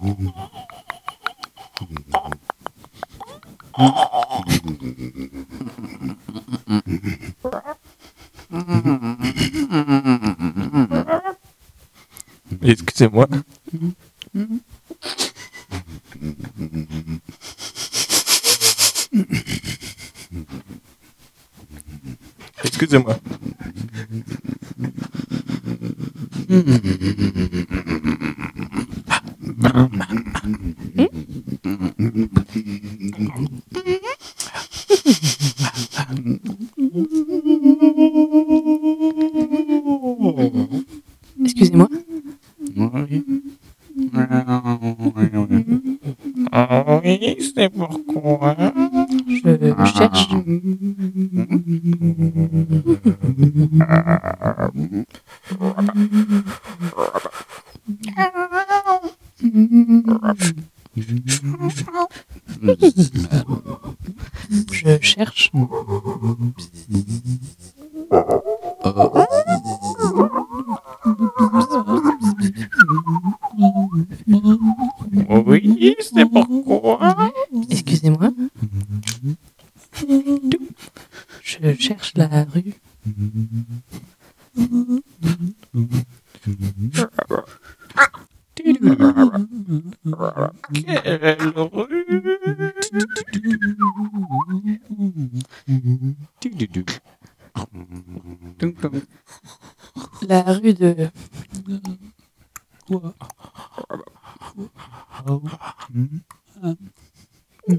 Excusez-moi. Excusez-moi. Excusez-moi. Oui, c'est pourquoi. Je cherche. Je cherche. Oui, c'est pourquoi. Excusez-moi. Je cherche la rue. Quelle rue. La rue de...